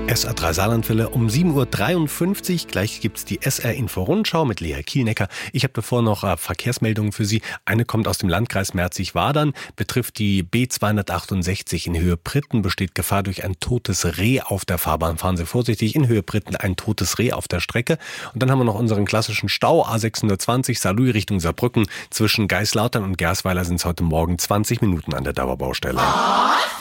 SR3 Saarlandwelle um 7.53 Uhr. Gleich gibt's die SR-Info-Rundschau mit Lea Kielnecker. Ich habe davor noch Verkehrsmeldungen für Sie. Eine kommt aus dem Landkreis Merzig-Wadern, betrifft die B268 in Höhe Pritten. Besteht Gefahr durch ein totes Reh auf der Fahrbahn. Fahren Sie vorsichtig, in Höhe Pritten ein totes Reh auf der Strecke. Und dann haben wir noch unseren klassischen Stau, A620 Saarlouis Richtung Saarbrücken. Zwischen Geislautern und Gersweiler sind es heute Morgen 20 Minuten an der Dauerbaustelle.